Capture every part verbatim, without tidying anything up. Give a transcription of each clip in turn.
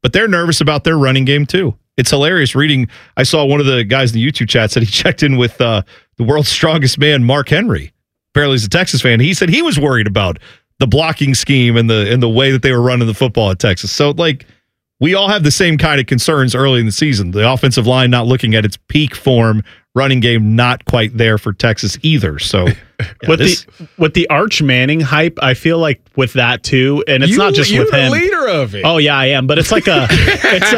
but they're nervous about their running game too. It's hilarious reading. I saw one of the guys in the YouTube chat said he checked in with uh, the world's strongest man, Mark Henry. Apparently he's a Texas fan. He said he was worried about the blocking scheme and the and the way that they were running the football at Texas. So, like, we all have the same kind of concerns early in the season. The offensive line not looking at its peak form, running game not quite there for Texas either. So, yeah, with this, the with the Arch Manning hype, I feel like with that too, and it's you, not just you're with him. You're the leader of it. Oh yeah, I am. But it's like a, it's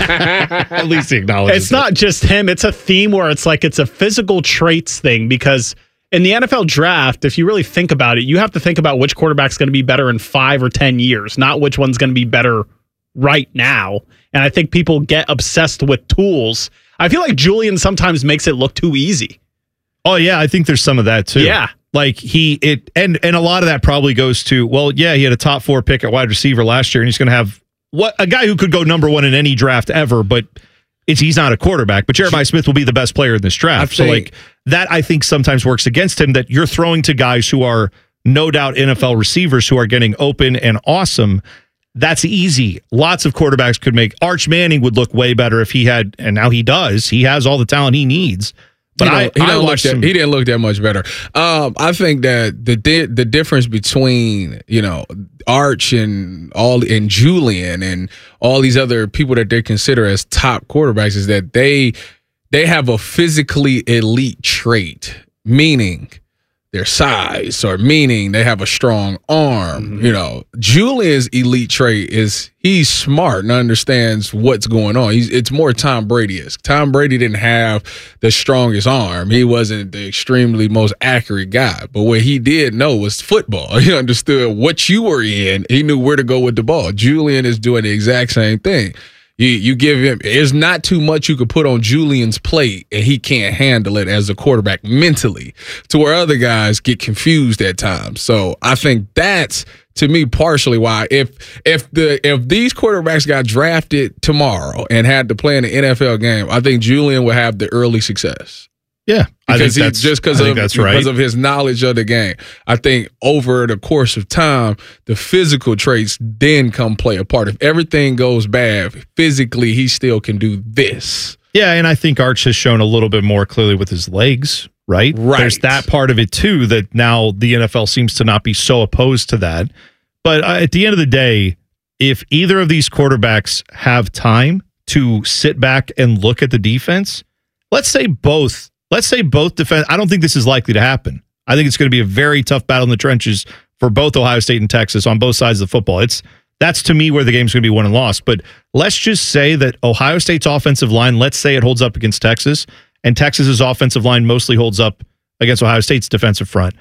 a. at least he acknowledges It's not it. just him. It's a theme where it's like it's a physical traits thing because. In the N F L draft, if you really think about it, you have to think about which quarterback's going to be better in five or ten years, not which one's going to be better right now. And I think people get obsessed with tools. I feel like Julian sometimes makes it look too easy. Oh yeah, I think there's some of that too. Yeah. Like he it and and a lot of that probably goes to, well, yeah, he had a top four pick at wide receiver last year, and he's going to have what a guy who could go number one in any draft ever, but it's he's not a quarterback. But Jeremiah Smith will be the best player in this draft. So like that, I think sometimes works against him. That you're throwing to guys who are no doubt N F L receivers who are getting open and awesome. That's easy. Lots of quarterbacks could make. Arch Manning would look way better if he had, and now he does. He has all the talent he needs. But he I, he, I look watched that, some, he didn't look that much better. Um, I think that the di- the difference between you know Arch and all and Julian and all these other people that they consider as top quarterbacks is that they they have a physically elite trait, meaning their size, or meaning they have a strong arm. Mm-hmm. You know, Julian's elite trait is he's smart and understands what's going on. He's, it's more Tom Brady-esque. Tom Brady didn't have the strongest arm. He wasn't the extremely most accurate guy. But what he did know was football. He understood what you were in. He knew where to go with the ball. Julian is doing the exact same thing. You you give him, there's not too much you could put on Julian's plate, and he can't handle it as a quarterback mentally, to where other guys get confused at times. So I think that's, to me, partially why if if the if these quarterbacks got drafted tomorrow and had to play in an N F L game, I think Julian would have the early success. Yeah, I because think he, that's just because I of think that's because right. of his knowledge of the game. I think over the course of time, the physical traits then come play a part. If everything goes bad, physically he still can do this. Yeah, and I think Arch has shown a little bit more clearly with his legs, right? Right. There's that part of it too, that now the N F L seems to not be so opposed to that. But uh, at the end of the day, if either of these quarterbacks have time to sit back and look at the defense, let's say both. Let's say both defense. I don't think this is likely to happen. I think it's going to be a very tough battle in the trenches for both Ohio State and Texas on both sides of the football. It's that's to me where the game's going to be won and lost. But let's just say that Ohio State's offensive line, let's say it holds up against Texas, and Texas's offensive line mostly holds up against Ohio State's defensive front.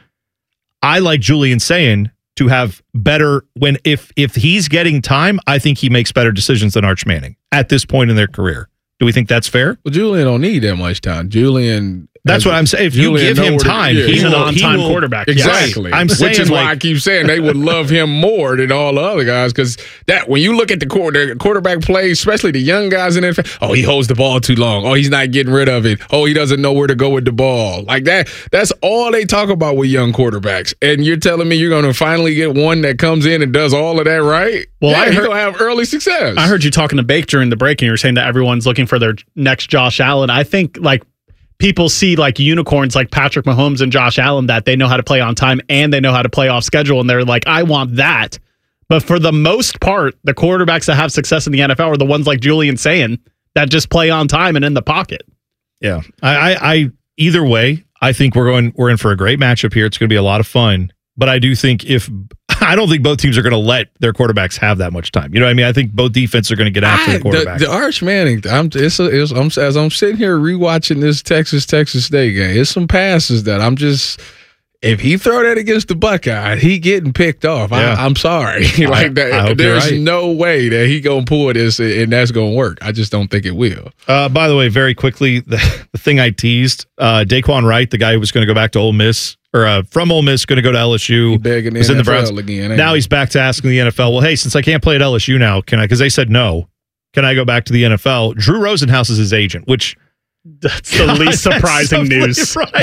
I like Julian saying to have better when if if he's getting time, I think he makes better decisions than Arch Manning at this point in their career. Do we think that's fair? Well, Julian don't need that much time. Julian. That's what I'm saying. If you give him time, yeah. he He's will, an on-time he will, quarterback. Exactly. Yes. I'm saying, which is like, why I keep saying they would love him more than all the other guys, because that when you look at the, quarter, the quarterback plays, especially the young guys in the N F L, oh, he holds the ball too long. Oh, he's not getting rid of it. Oh, he doesn't know where to go with the ball. Like that. That's all they talk about with young quarterbacks. And you're telling me you're going to finally get one that comes in and does all of that right? Well, yeah, I he's heard- going to have early success. I heard you talking to Bake during the break, and you were saying that everyone's looking for their next Josh Allen. I think like people see like unicorns like Patrick Mahomes and Josh Allen, that they know how to play on time and they know how to play off schedule, and they're like, I want that. But for the most part, the quarterbacks that have success in the N F L are the ones like Julian saying that just play on time and in the pocket. Yeah, I, I, I either way, I think we're going we're in for a great matchup here. It's going to be a lot of fun. But I do think if I don't think both teams are going to let their quarterbacks have that much time. You know what I mean? I think both defenses are going to get after I, the quarterback. The, the Arch Manning, I'm, it's a, it's, I'm, as I'm sitting here rewatching this Texas Texas State game, it's some passes that I'm just. If he throw that against the Buckeye, he getting picked off. Yeah. I, I'm sorry, like that. I hope There's you're right. no way that he gonna pull this and that's gonna work. I just don't think it will. Uh, by the way, very quickly, the, the thing I teased, uh, Daquan Wright, the guy who was going to go back to Ole Miss, or uh, from Ole Miss, going to go to L S U. He begging the was N F L in the Browns again. ain't Now he? he's back to asking the N F L, well, hey, since I can't play at L S U now, can I? Because they said no. Can I go back to the N F L? Drew Rosenhaus is his agent, which That's the least surprising news. Right.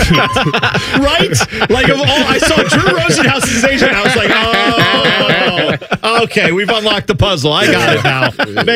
right? Like, of all, I saw Drew Rosenhaus as his agent, and I was like, oh, okay, we've unlocked the puzzle. I got it now.